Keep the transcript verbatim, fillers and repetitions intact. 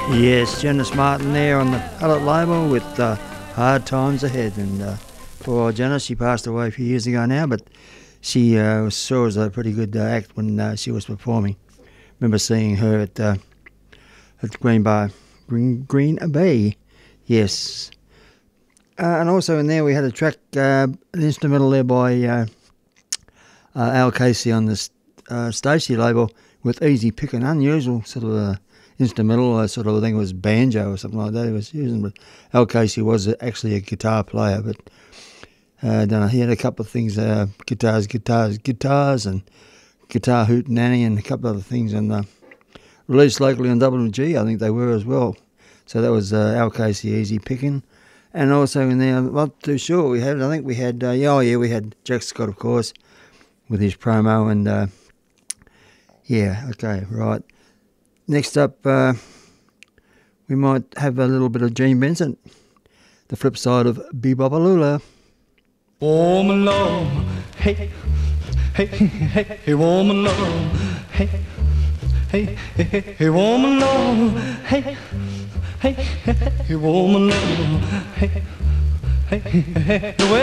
Yes, Janice Martin there on the pallet label with uh, Hard Times Ahead. And uh, poor old Janice, she passed away a few years ago now, but she uh, saw as a pretty good uh, act when uh, she was performing. Remember seeing her at uh, at Green Bay, Green, Green Bay, yes. Uh, and also in there we had a track, uh, an instrumental there by uh, uh, Al Casey on the uh, Stacey label with Easy Pickin', unusual sort of a instrumental, uh, sort of, I think it was banjo or something like that he was using, but Al Casey was actually a guitar player, but uh, I don't know, he had a couple of things, uh, guitars, guitars, guitars, and Guitar Hootenanny and a couple of other things, and uh, released locally on W G, I think they were as well. So that was uh, Al Casey, Easy Pickin'. And also in there, I'm not too sure what we had, I think we had, uh, yeah, oh yeah, we had Jack Scott, of course, with his promo, and uh, yeah, okay, right. Next up, uh, we might have a little bit of Gene Vincent, the flip side of Be-Bop-A-Lula. Woman love, hey, hey, hey, hey, woman love, hey, hey, hey, hey, hey, woman love, hey, hey, hey, hey, woman love, hey, hey, hey, hey,